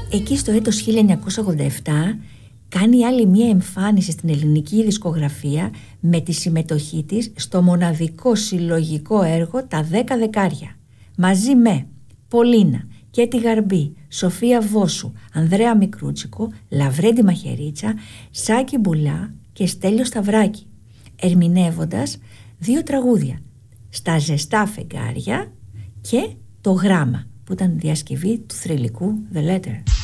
Εκεί στο έτος 1987 κάνει άλλη μία εμφάνιση στην ελληνική δισκογραφία με τη συμμετοχή της στο μοναδικό συλλογικό έργο «Τα 10 δεκάρια», μαζί με Πολίνα, Κέτη Γαρμπή, Σοφία Βόσου, Ανδρέα Μικρούτσικο, Λαβρέντη Μαχαιρίτσα, Σάκη Μπουλά και Στέλιο Σταυράκη, ερμηνεύοντας 2 τραγούδια, «Στα ζεστά φεγγάρια» και «Το γράμμα», που ήταν διασκευή του θρυλικού The Letter.